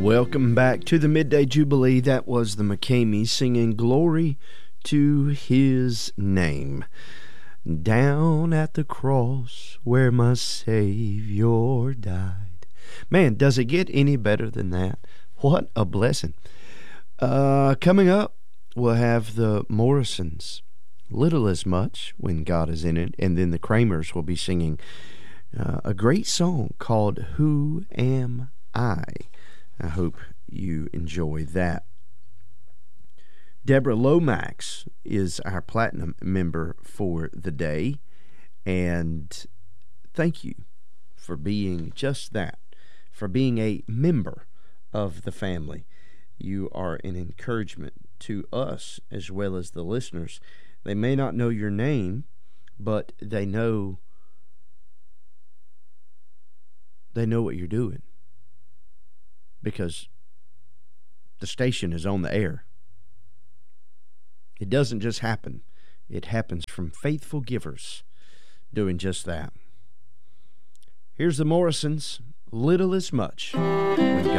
Welcome back to the Midday Jubilee. That was the McCameys singing Glory to His Name. Down at the cross where my Savior died. Man, does it get any better than that? What a blessing. Coming up, we'll have the Morrisons, Little as Much, When God is in It, and then the Kramers will be singing a great song called Who Am I? I hope you enjoy that. Deborah Lomax is our platinum member for the day, and thank you for being just that, for being a member of the family. You are an encouragement to us as well as the listeners. They may not know your name, but they know what you're doing, because the station is on the air. It doesn't just happen. It happens from faithful givers doing just that. Here's the Morrisons, Little as Much.